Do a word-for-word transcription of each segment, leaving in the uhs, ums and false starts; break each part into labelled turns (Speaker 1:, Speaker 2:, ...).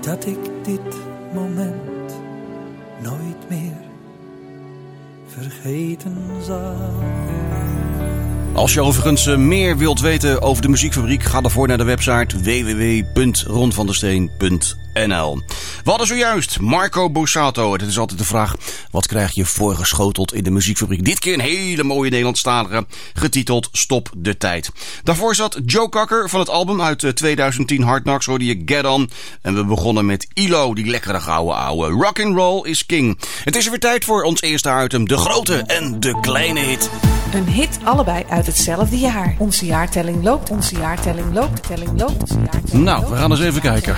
Speaker 1: dat ik dit moment nooit meer vergeten zal.
Speaker 2: Als je overigens meer wilt weten over de Muziekfabriek, ga daarvoor naar de website w w w punt ron van der steen punt n l. We hadden zojuist Marco Borsato. Het is altijd de vraag, wat krijg je voorgeschoteld in de Muziekfabriek? Dit keer een hele mooie Nederlandstalige, getiteld Stop de Tijd. Daarvoor zat Joe Cocker van het album uit twintig tien Hard Knocks, hoorde je Get On. En we begonnen met I L O, die lekkere gouden ouwe. Rock'n'roll is king. Het is er weer tijd voor ons eerste item, de grote en de kleine hit.
Speaker 3: Een hit, allebei uit hetzelfde jaar. Onze jaartelling loopt, onze jaartelling loopt, telling loopt. Onze jaartelling
Speaker 2: nou, we gaan eens even kijken.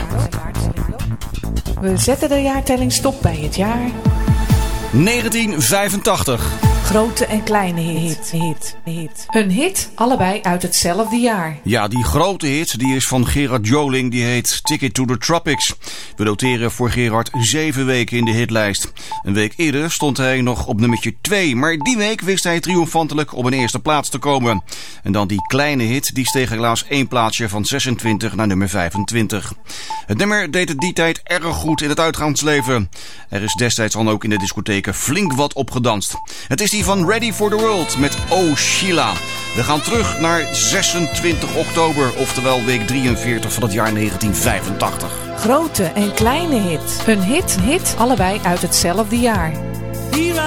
Speaker 3: We zetten de jaartelling stop bij het jaar
Speaker 2: negentien vijfentachtig.
Speaker 3: Grote en kleine hit, hit, hit. Een hit, allebei uit hetzelfde jaar.
Speaker 2: Ja, die grote hit die is van Gerard Joling, die heet Ticket to the Tropics. We noteren voor Gerard zeven weken in de hitlijst. Een week eerder stond hij nog op nummertje twee, maar die week wist hij triomfantelijk op een eerste plaats te komen. En dan die kleine hit, die steeg helaas één plaatsje van zesentwintig naar nummer vijfentwintig. Het nummer deed het die tijd erg goed in het uitgaansleven. Er is destijds dan ook in de discotheken flink wat opgedanst. Het is die van Ready for the World met Oh Sheila. We gaan terug naar zesentwintig oktober, oftewel week drieënveertig van het jaar negentien vijfentachtig.
Speaker 3: Grote en kleine hit. Een hit, hit, allebei uit hetzelfde jaar.